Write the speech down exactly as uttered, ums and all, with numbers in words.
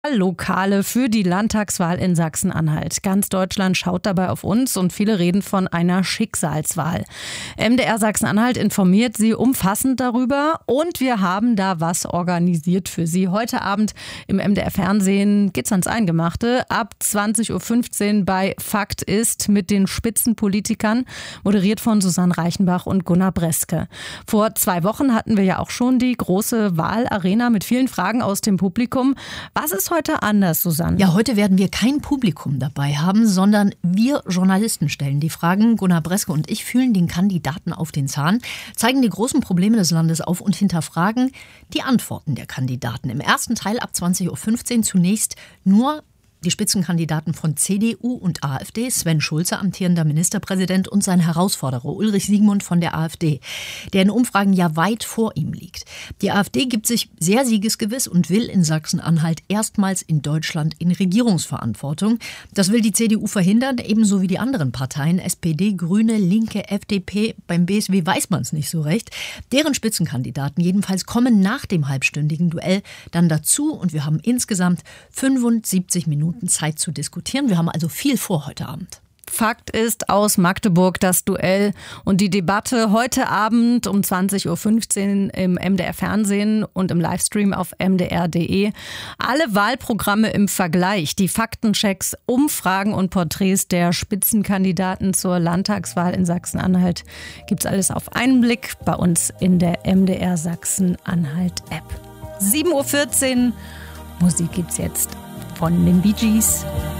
Lokale für die Landtagswahl in Sachsen-Anhalt. Ganz Deutschland schaut dabei auf uns und viele reden von einer Schicksalswahl. M D R Sachsen-Anhalt informiert Sie umfassend darüber und wir haben da was organisiert für Sie. Heute Abend im M D R Fernsehen geht's ans Eingemachte. Ab zwanzig Uhr fünfzehn bei Fakt ist mit den Spitzenpolitikern, moderiert von Susanne Reichenbach und Gunnar Breske. Vor zwei Wochen hatten wir ja auch schon die große Wahlarena mit vielen Fragen aus dem Publikum. Was ist heute anders, Susanne? Ja, heute werden wir kein Publikum dabei haben, sondern wir Journalisten stellen die Fragen. Gunnar Breske und ich fühlen den Kandidaten auf den Zahn, zeigen die großen Probleme des Landes auf und hinterfragen die Antworten der Kandidaten. Im ersten Teil ab zwanzig Uhr fünfzehn zunächst nur die Spitzenkandidaten von C D U und AfD, Sven Schulze, amtierender Ministerpräsident, und sein Herausforderer Ulrich Siegmund von der AfD, der in Umfragen ja weit vor ihm liegt. Die AfD gibt sich sehr siegesgewiss und will in Sachsen-Anhalt erstmals in Deutschland in Regierungsverantwortung. Das will die C D U verhindern, ebenso wie die anderen Parteien, S P D, Grüne, Linke, F D P. Beim B S W weiß man es nicht so recht. Deren Spitzenkandidaten jedenfalls kommen nach dem halbstündigen Duell dann dazu und wir haben insgesamt fünfundsiebzig Minuten Zeit zu diskutieren. Wir haben also viel vor heute Abend. Fakt ist aus Magdeburg das Duell und die Debatte heute Abend um zwanzig Uhr fünfzehn im M D R Fernsehen und im Livestream auf m d r punkt d e. Alle Wahlprogramme im Vergleich, die Faktenchecks, Umfragen und Porträts der Spitzenkandidaten zur Landtagswahl in Sachsen-Anhalt gibt's alles auf einen Blick bei uns in der M D R Sachsen-Anhalt-App. sieben Uhr vierzehn, Musik gibt's jetzt von den Bee Gees.